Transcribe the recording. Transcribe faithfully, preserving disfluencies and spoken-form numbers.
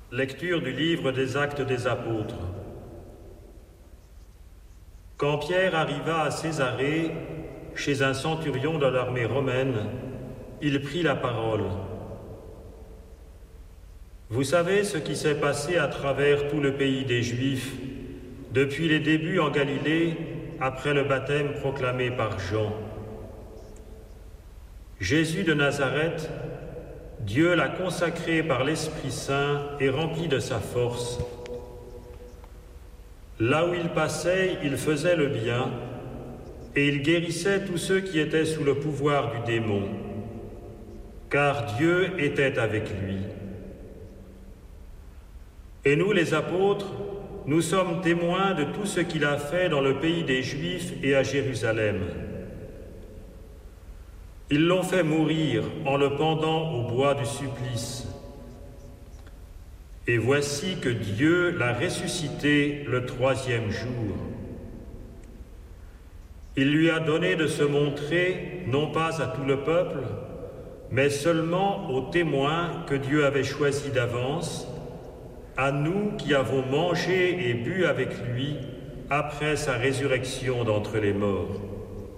Lecture du livre des Actes des Apôtres. Quand Pierre arriva à Césarée, chez un centurion de l'armée romaine, il prit la parole. Vous savez ce qui s'est passé à travers tout le pays des Juifs, depuis les débuts en Galilée, après le baptême proclamé par Jean. Jésus de Nazareth, Dieu l'a consacré par l'Esprit Saint et rempli de sa force. Là où il passait, il faisait le bien et il guérissait tous ceux qui étaient sous le pouvoir du démon, car Dieu était avec lui. Et nous, les apôtres, nous sommes témoins de tout ce qu'il a fait dans le pays des Juifs et à Jérusalem. Ils l'ont fait mourir en le pendant au bois du supplice. Et voici que Dieu l'a ressuscité le troisième jour. Il lui a donné de se montrer, non pas à tout le peuple, mais seulement aux témoins que Dieu avait choisis d'avance, à nous qui avons mangé et bu avec lui après sa résurrection d'entre les morts.